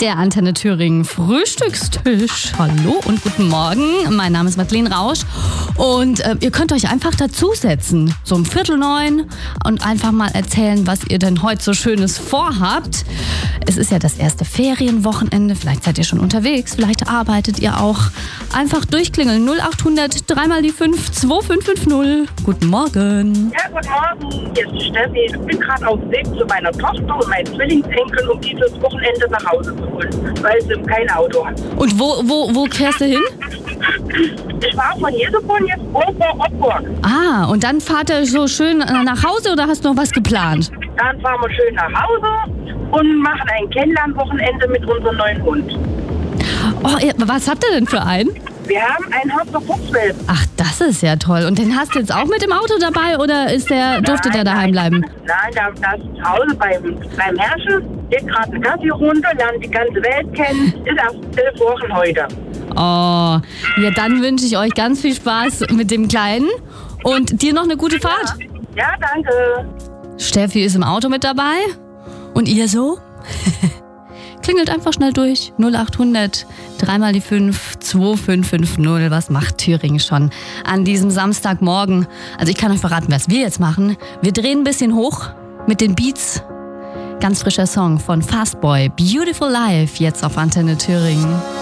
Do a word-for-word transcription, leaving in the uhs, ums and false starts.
Der Antenne Thüringen Frühstückstisch. Hallo und guten Morgen. Mein Name ist Madeleine Rausch und äh, ihr könnt euch einfach dazusetzen, so um Viertel neun und einfach mal erzählen, was ihr denn heute so Schönes vorhabt. Es ist ja das erste Ferienwochenende, vielleicht seid ihr schon unterwegs, vielleicht arbeitet ihr auch. Einfach durchklingeln, null acht hundert, dreimal die fünf, zwei fünf fünf null. Guten Morgen. Ja, guten Morgen, hier ist Steffi. Ich bin gerade auf dem Weg zu meiner Tochter und meinen Zwillingsenkel, um die fürs Wochenende nach Hause zu holen, weil sie kein Auto hat. Und wo, wo, wo fährst du hin? Ich war von Jeseborn jetzt vor Ottburg. Ah, und dann fahrt ihr so schön äh, nach Hause oder hast du noch was geplant? Dann fahren wir schön nach Hause und machen ein Kennenlernwochenende mit unserem neuen Hund. Oh, ihr, was habt ihr denn für einen? Wir haben einen Hamster Fuchswelpen. Ach, das ist ja toll. Und den hast du jetzt auch mit im Auto dabei oder ist der, durfte der daheim bleiben? Nein, der, der ist zu Hause beim, beim Herrchen. Geht gerade eine Gassi runter, lernt die ganze Welt kennen. Ist erst elf Wochen heute. Oh, ja, dann wünsche ich euch ganz viel Spaß mit dem Kleinen und dir noch eine gute Fahrt. Ja, danke. Steffi ist im Auto mit dabei und ihr so? Klingelt einfach schnell durch. null acht hundert, dreimal die fünf, zwei fünf fünf null. Was macht Thüringen schon an diesem Samstagmorgen? Also ich kann euch verraten, was wir jetzt machen. Wir drehen ein bisschen hoch mit den Beats. Ganz frischer Song von Fastboy. Beautiful Life, jetzt auf Antenne Thüringen.